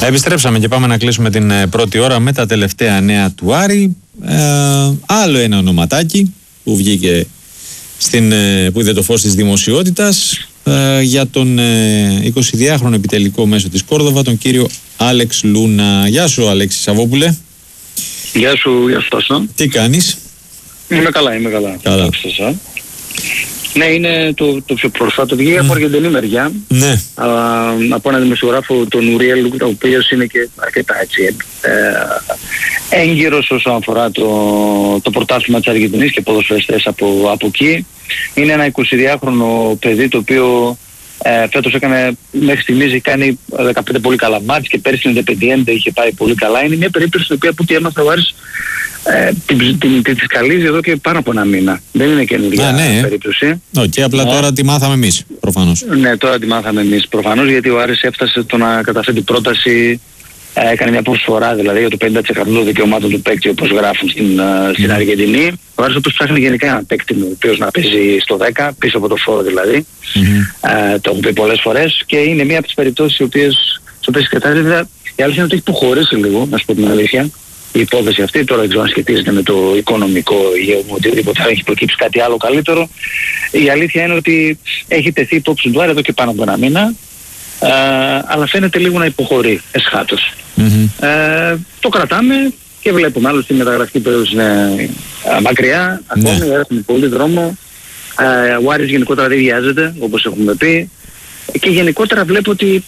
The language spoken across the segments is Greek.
Επιστρέψαμε και πάμε να κλείσουμε την πρώτη ώρα με τα τελευταία νέα του Άρη. Άλλο ένα ονοματάκι που βγήκε που είδε το φως της δημοσιότητας για τον 22χρονο επιτελικό μέσο της Κόρδοβα, τον κύριο Άλεξ Λούνα. Γεια σου Αλέξη Σαββόπουλε. Γεια σου Τάσο. Τι κάνεις? Είμαι καλά. Καλά. Ναι, είναι το πιο πρόσφατο. Βγήκε από αργεντινή μεριά. Ναι. Από έναν δημοσιογράφο, τον Ουριέλ, ο οποίος είναι και αρκετά έτσι έγκυρος όσον αφορά το πρωτάθλημα της Αργεντινής και ποδοσφαιριστές από εκεί. Είναι ένα 22χρονο παιδί το οποίο φέτος έκανε, μέχρι στιγμής έχει κάνει 15 πολύ καλά μάτς και πέρυσι είναι Independiente, είχε πάει πολύ καλά. Είναι μια περίπτωση στην οποία από ό,τι έμαθα ο Άρης τη σκαλίζει εδώ και πάνω από ένα μήνα. Δεν είναι καινούργια περίπτωση. Απλά τώρα τη μάθαμε εμείς προφανώς. Ναι, τώρα τη μάθαμε εμείς προφανώς, γιατί ο Άρης έφτασε το να καταθέτει πρόταση, έκανε μια προσφορά δηλαδή για το 50% των δικαιωμάτων του παίκτη, όπως γράφουν στην Αργεντινή. Ο Άρης όπως ψάχνει γενικά ένα παίκτη ο οποίος να παίζει στο 10, πίσω από το φόρο δηλαδή. Το έχω πει πολλές φορές και είναι μια από τις περιπτώσεις στις οποίες κατάρρευε. Η αλήθεια είναι ότι έχει υποχωρήσει λίγο, να σου πω την αλήθεια, η υπόθεση αυτή. Τώρα δεν ξέρω αν σχετίζεται με το οικονομικό ή οτιδήποτε, θα έχει προκύψει κάτι άλλο καλύτερο. Η αλήθεια είναι ότι έχει τεθεί υπόψη του Άρη εδώ και πάνω από ένα μήνα, αλλά φαίνεται λίγο να υποχωρεί εσχάτως. Το κρατάμε και βλέπουμε άλλωστε η μεταγραφική περίοδος είναι μακριά ακόμη, έχουμε πολύ δρόμο. Ο Άρης γενικότερα δεν βιάζεται, όπως έχουμε πει, και γενικότερα βλέπω ότι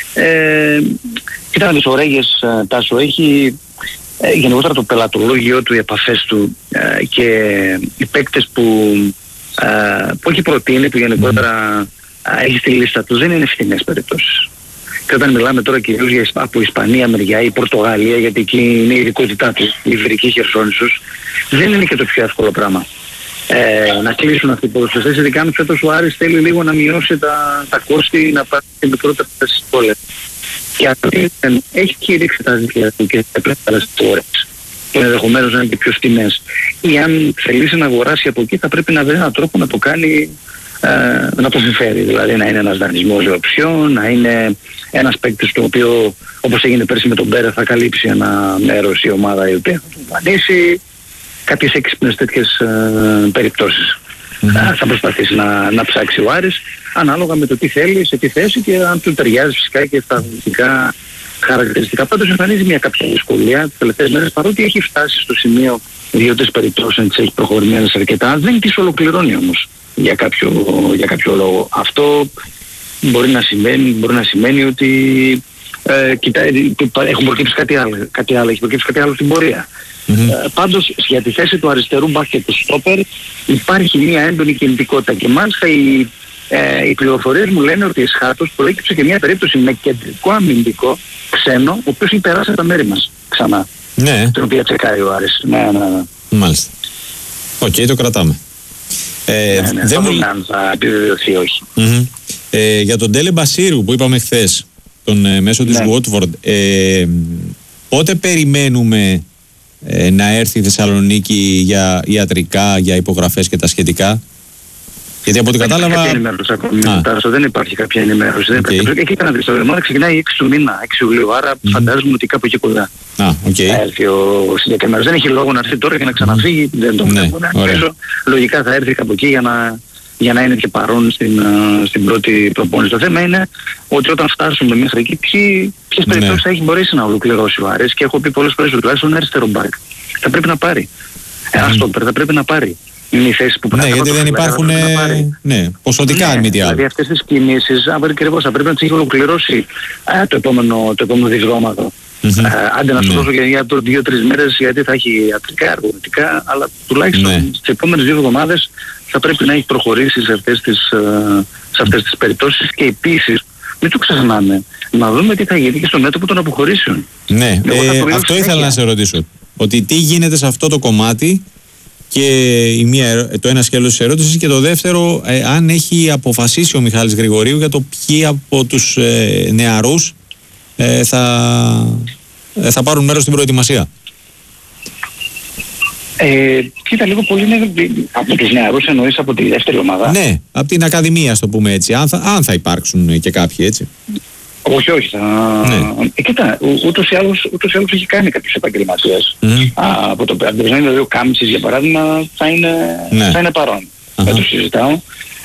κοίτα τις ωρέγες, Τάσο, έχει γενικότερα το πελατολόγιο του, οι επαφές του και οι παίκτες που έχει προτείνει, που γενικότερα έχει στη λίστα του, δεν είναι φθηνές περιπτώσεις. Και όταν μιλάμε τώρα κυρίως από Ισπανία μεριά ή Πορτογαλία, γιατί εκεί είναι η ειδικότητά του, η Ιβηρική Χερσόνησος, δεν είναι και το πιο εύκολο πράγμα να κλείσουν αυτοί οι ποδοσφαιριστές. Ειδικά με φέτος ο Άρης θέλει λίγο να μειώσει τα κόστη, να πάρει την μικρότερη θέση πόλες. Και αυτή έχει ρίξει τα ζήτια του και πρέπει να ώρες. Και ενδεχομένως να είναι και πιο φτηνές. Ή αν θελήσει να αγοράσει από εκεί, θα πρέπει να βρει έναν τρόπο να το κάνει, να το συμφέρει. Δηλαδή να είναι ένας δανεισμός για οψιόν, να είναι ένας παίκτης το οποίο, όπως έγινε πέρσι με τον Μπέρε, θα καλύψει ένα μέρος η ομάδα η οποία θα τον δανείσει. Κάποιες έξυπνες τέτοιες περιπτώσεις. Θα προσπαθήσει να ψάξει ο Άρης ανάλογα με το τι θέλει, σε τι θέση και αν του ταιριάζει φυσικά και στα αγωνιστικά χαρακτηριστικά. Πάντως εμφανίζει μια κάποια δυσκολία τις τελευταίες μέρες, παρότι έχει φτάσει στο σημείο 2-3 περιπτώσεις, τις έχει προχωρημένες αρκετά, δεν τις ολοκληρώνει όμως για κάποιο λόγο. Αυτό μπορεί να σημαίνει ότι έχουν προκύψει κάτι άλλο, έχει προκύψει κάτι άλλο στην πορεία. Πάντως για τη θέση του αριστερού μπακ και του στόπερ υπάρχει μια έντονη κινητικότητα και μάλιστα οι πληροφορίες μου λένε ότι εσχάτως προέκυψε και μια περίπτωση με κεντρικό αμυντικό ξένο, ο οποίος έχει περάσει τα μέρη μας ξανά. Ναι. Την οποία τσεκάρει ο Άρης. Ναι. Μάλιστα. Το κρατάμε. Δεν μου λένε αν θα επιβεβαιωθεί ή όχι. Για τον Ντέλε Μπασίρου που είπαμε χθες, τον μέσο της Watford, πότε περιμένουμε να έρθει η Θεσσαλονίκη για ιατρικά, για υπογραφές και τα σχετικά? Γιατί από ό,τι κατάλαβα... Κάποια ενημέρωση ακόμη. Δεν υπάρχει κάποια ενημέρωση. Εκεί ήταν να εβδομάδα ξεκινάει 6 του μήνα, 6 Ιουλίου, άρα φαντάζομαι ότι κάπου εκεί κοντά θα έρθει ο συγκεκριμένος. Δεν έχει λόγο να έρθει τώρα και να ξαναφύγει, δεν το βλέπω. Λογικά θα έρθει κάπου εκεί για να είναι και παρόν στην πρώτη προπόνηση. Το θέμα είναι ότι όταν φτάσουμε μέχρι εκεί, ποιες περιπτώσεις θα έχει μπορέσει να ολοκληρώσει ο Άρης, και έχω πει πολλές φορές ότι τουλάχιστον ένα αριστερό μπακ θα πρέπει να πάρει. Ένα στόπερ θα πρέπει να πάρει. Είναι η θέση που πρέπει να πάρει. Γιατί δεν υπάρχουν ποσοτικά αν μη τι άλλο. Δηλαδή αυτές τις κινήσεις ακριβώς θα πρέπει να τις έχει ολοκληρώσει το επόμενο διδρώματο. Άντε να σου δώσω για 2-3 μέρες, γιατί θα έχει ιατρικά, αργονητικά, αλλά τουλάχιστον στις επόμενες 2 εβδομάδες θα πρέπει να έχει προχωρήσει σε αυτές τις περιπτώσεις. Και επίσης μην το ξεχνάμε, να δούμε τι θα γίνει και στο μέτωπο των αποχωρήσεων. Ναι, αυτό ήθελα να σε ρωτήσω. Ότι τι γίνεται σε αυτό το κομμάτι, και το ένα σκέλος της ερώτησης, και το δεύτερο, αν έχει αποφασίσει ο Μιχάλης Γρηγορίου για το ποιοι από τους νεαρούς θα πάρουν μέρος στην προετοιμασία. Κοίτα, λίγο πολύ είναι από τους νεαρούς, εννοείς από τη δεύτερη ομάδα. Ναι, από την Ακαδημία, ας το πούμε έτσι, αν θα υπάρξουν και κάποιοι, έτσι. Όχι. Κοίτα, ούτως ή άλλως έχει κάνει κάποιους επαγγελματίες. Από το περασμένο, δηλαδή ο Κάμψης για παράδειγμα θα είναι παρόν. Δεν το συζητάω.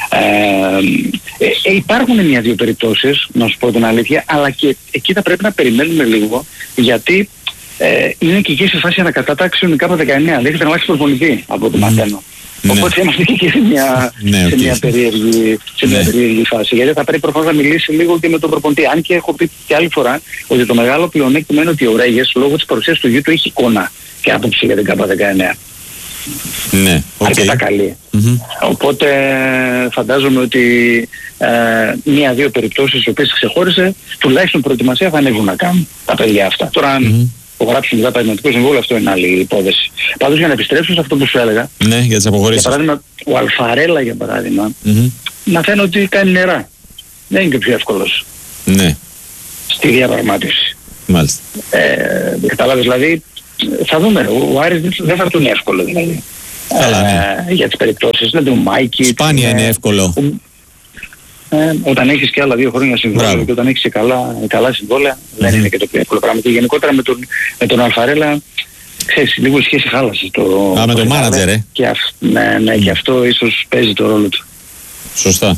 Υπάρχουν μια-δύο περιπτώσεις, να σου πω την αλήθεια, αλλά και εκεί θα πρέπει να περιμένουμε λίγο, γιατί είναι και εκεί σε φάση ανακατάταξη ο ΚΑΠΑ 19. Δεν έχετε αλλάξει προπονητή από ό,τι μαθαίνω. Οπότε είμαστε και σε μια περίεργη φάση. Γιατί θα πρέπει προφανώς να μιλήσει λίγο και με τον προπονητή. Αν και έχω πει και άλλη φορά ότι το μεγάλο πλεονέκτημα είναι ότι ο Ρέγες λόγω της παρουσίας του γιου του έχει εικόνα και άποψη για την ΚΑΠΑ 19. Ναι, αρκετά καλή. Οπότε φαντάζομαι ότι μία-δύο περιπτώσεις οι οποίες ξεχώρισε, τουλάχιστον προετοιμασία θα ανέβουν να κάνουν τα παιδιά αυτά. Τώρα αν υπογράψουν μετά επαγγελματικό συμβόλαιο, αυτό είναι άλλη υπόθεση. Πάντως για να επιστρέψω σε αυτό που σου έλεγα, ναι, για τις αποχωρήσεις. Για παράδειγμα, ο Αλφαρέλα για παράδειγμα, μαθαίνω ότι κάνει νερά. Δεν είναι και πιο εύκολος. Ναι. Στη διαπραγμάτευση. Μάλιστα. Κατάλαβες, δηλαδή, θα δούμε. Ο Άρης δεν θα είναι εύκολο δηλαδή. Καλά, ναι. Για τις περιπτώσεις, δηλαδή ο Μάικη. Σπάνια είναι εύκολο. Όταν έχεις και άλλα 2 χρόνια συμβόλαια και όταν έχεις και καλά συμβόλαια, δεν είναι και το πιο εύκολο πράγμα. Και γενικότερα με τον Αλφαρέλα, ξέρεις, λίγο η σχέση χάλασε. Με τον μάνατζερ, και αυτό ίσως παίζει το ρόλο του. Σωστά.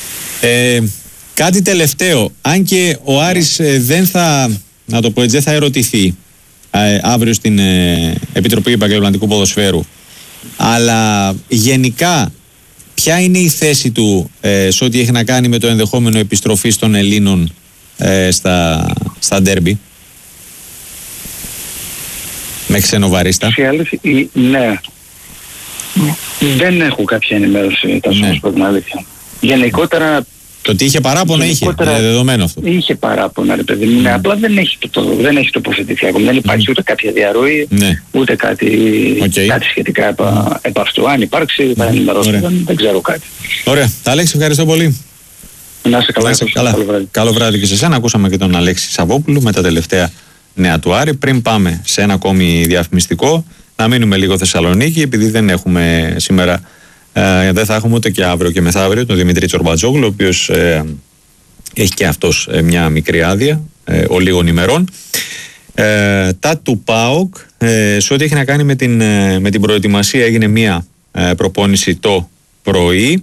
Κάτι τελευταίο. Αν και ο Άρης δεν θα, να το πω έτσι, δεν θα ερωτηθεί αύριο στην Επιτροπή Επαγγελματικού Ποδοσφαίρου, αλλά γενικά ποια είναι η θέση του σε ό,τι έχει να κάνει με το ενδεχόμενο επιστροφής των Ελλήνων στα ντέρμπι με ξενοβαρίστα? Ναι. Δεν έχω κάποια ενημέρωση, θα σου πω την αλήθεια. Γενικότερα το ότι είχε παράπονα είναι δεδομένο αυτό. Είχε παράπονα, ρε παιδί μου. Απλά δεν έχει τοποθετηθεί ακόμα. Δεν υπάρχει ούτε κάποια διαρροή, ούτε κάτι σχετικά επ' αυτού. Αν υπάρξει, θα ενημερώσω. Δεν ξέρω κάτι. Ωραία. Αλέξη, ευχαριστώ πολύ. Να είσαι καλά. Καλό βράδυ και σε εσένα. Ακούσαμε και τον Αλέξη Σαββόπουλο με τα τελευταία νέα του Άρη. Πριν πάμε σε ένα ακόμη διαφημιστικό, να μείνουμε λίγο Θεσσαλονίκη, επειδή δεν έχουμε σήμερα. Δεν θα έχουμε ούτε και αύριο και μεθαύριο τον Δημήτρη Τσορμπατζόγλου, ο οποίος έχει και αυτός μια μικρή άδεια ολίγων ημερών. Τα του ΠΑΟΚ, σε ό,τι έχει να κάνει με την προετοιμασία, έγινε μια προπόνηση το πρωί.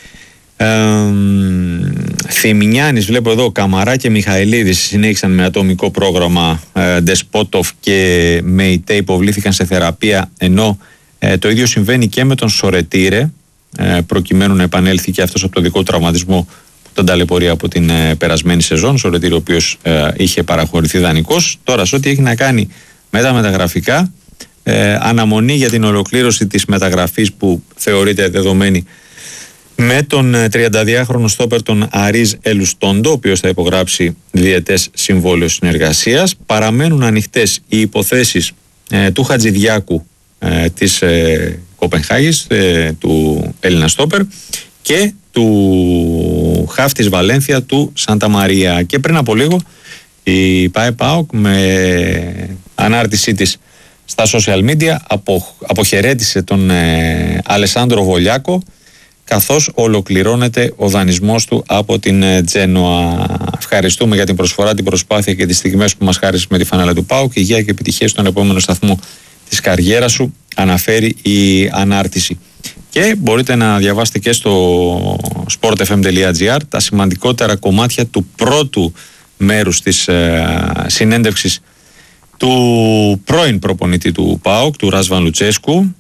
Θημινιάνης, βλέπω εδώ, Καμαρά και Μιχαηλίδης συνέχισαν με ατομικό πρόγραμμα. Ντεσπότοφ και Μεϊτέ υποβλήθηκαν σε θεραπεία, ενώ το ίδιο συμβαίνει και με τον Σορετήρε, προκειμένου να επανέλθει και αυτός από το δικό του τραυματισμό που τον ταλαιπωρεί από την περασμένη σεζόν. Σορετήρε ο οποίος είχε παραχωρηθεί δανεικός. Τώρα, σε ό,τι έχει να κάνει με τα μεταγραφικά, αναμονή για την ολοκλήρωση της μεταγραφής που θεωρείται δεδομένη με τον 32χρονο στόπερ τον Αρίζ Ελουστόντο, ο οποίος θα υπογράψει διετές συμβόλαιο συνεργασίας. Παραμένουν ανοιχτές οι υποθέσεις του Χατζηδιάκου της Κοπενχάγης, του Έλληνα στόπερ, και του χαφ της Βαλένθια του Σάντα Μαρία. Και πριν από λίγο η ΠΑΕ-ΠΑΟΚ με ανάρτησή της στα social media αποχαιρέτησε τον Αλεσάνδρο Βολιάκο, καθώς ολοκληρώνεται ο δανεισμός του από την Τζένοα. Ευχαριστούμε για την προσφορά, την προσπάθεια και τις στιγμές που μας χάρισε με τη φανέλα του ΠΑΟΚ. Υγεία και επιτυχία στον επόμενο σταθμό της καριέρας σου, αναφέρει η ανάρτηση. Και μπορείτε να διαβάσετε και στο sportfm.gr τα σημαντικότερα κομμάτια του πρώτου μέρους της συνέντευξης του πρώην προπονητή του ΠΑΟΚ, του Ράσβαν Λουτσέσκου,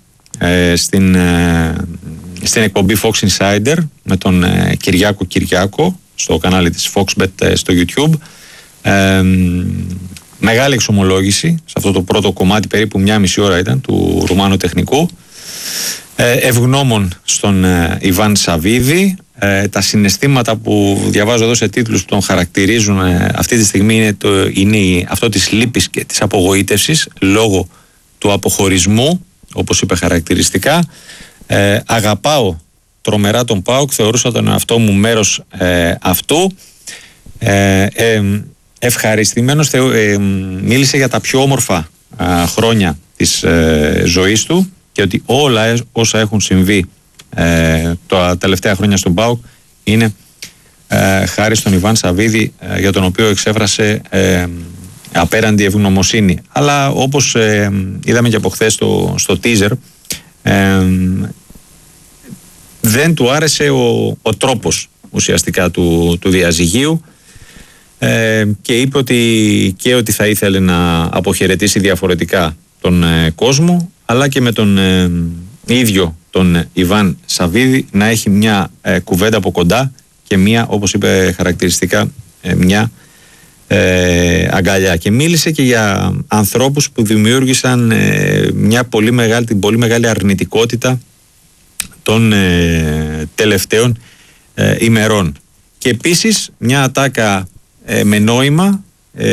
στην εκπομπή Fox Insider με τον Κυριάκο στο κανάλι της Foxbet στο YouTube. Μεγάλη εξομολόγηση σε αυτό το πρώτο κομμάτι, περίπου 1,5 ώρα ήταν, του Ρουμάνου τεχνικού. Ευγνώμων στον Ιβάν Σαββίδη. Τα συναισθήματα που διαβάζω εδώ σε τίτλους που τον χαρακτηρίζουν αυτή τη στιγμή είναι αυτό της λύπης και της απογοήτευσης λόγω του αποχωρισμού, όπως είπε χαρακτηριστικά. Αγαπάω τρομερά τον ΠΑΟΚ, θεωρούσα τον εαυτό μου μέρος αυτού. Ευχαριστημένος, μίλησε για τα πιο όμορφα χρόνια της ζωής του και ότι όλα όσα έχουν συμβεί τα τελευταία χρόνια στον ΠΑΟΚ είναι χάρη στον Ιβάν Σαββίδη, για τον οποίο εξέφρασε απέραντη ευγνωμοσύνη. Αλλά όπως είδαμε και από χθες στο teaser, δεν του άρεσε ο τρόπος ουσιαστικά του διαζυγίου, και είπε ότι θα ήθελε να αποχαιρετήσει διαφορετικά τον κόσμο, αλλά και με τον ίδιο τον Ιβάν Σαββίδη να έχει μια κουβέντα από κοντά και μια, όπως είπε χαρακτηριστικά, μια αγκαλιά. Και μίλησε και για ανθρώπους που δημιούργησαν την πολύ μεγάλη αρνητικότητα των τελευταίων ημερών. Και επίσης μια ατάκα με νόημα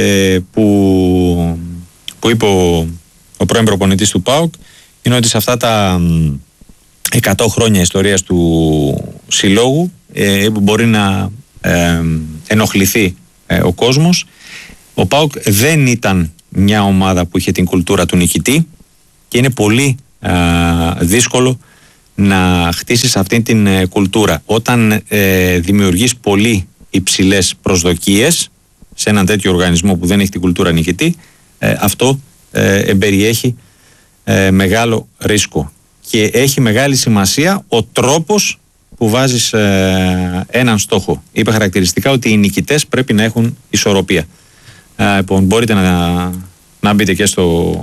που είπε ο πρώην προπονητής του ΠΑΟΚ, είναι ότι σε αυτά τα 100 χρόνια ιστορίας του συλλόγου, που μπορεί να ενοχληθεί ο κόσμος, ο ΠΑΟΚ δεν ήταν μια ομάδα που είχε την κουλτούρα του νικητή, και είναι πολύ δύσκολο να χτίσεις αυτή την κουλτούρα. Όταν δημιουργείς πολύ υψηλές προσδοκίες σε έναν τέτοιο οργανισμό που δεν έχει την κουλτούρα νικητή, αυτό εμπεριέχει μεγάλο ρίσκο, και έχει μεγάλη σημασία ο τρόπος που βάζεις έναν στόχο. Είπε χαρακτηριστικά ότι οι νικητές πρέπει να έχουν ισορροπία. Λοιπόν, μπορείτε να μπείτε και στο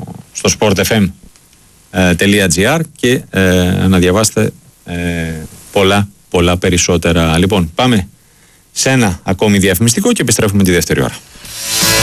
sportfm.gr και να διαβάσετε πολλά περισσότερα. Λοιπόν, πάμε σε ένα ακόμη διαφημιστικό και επιστρέφουμε τη δεύτερη ώρα.